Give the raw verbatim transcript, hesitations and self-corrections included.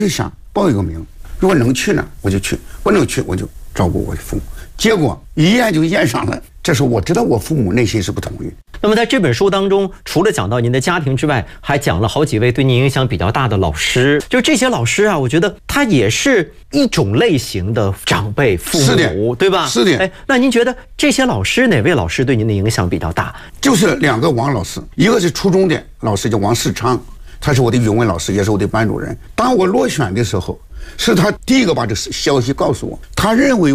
就想报一个名，如果能去呢，我就去；不能去，我就照顾我的父母。结果一验就验上了，这时候我知道我父母内心是不同意。 那么在这本书当中，除了讲到您的家庭之外，还讲了好几位对您影响比较大的老师。就这些老师啊，我觉得他也是一种类型的长辈父母，对吧？ 是的。 哎，那您觉得这些老师哪位老师对您的影响比较大？ 就是两个王老师，一个是初中的老师叫王世昌，他是我的语文老师，也是我的班主任。当我落选的时候，是他第一个把这消息告诉我，他认为